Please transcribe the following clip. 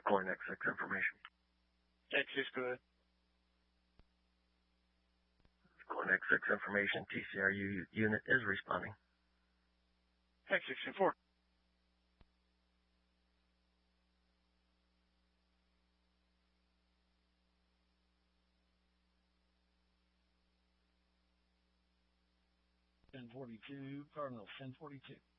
calling X6 information. X6, go ahead. Calling X6 information. TCRU unit is responding. X6 and 4. #1042, Cardinal 1042.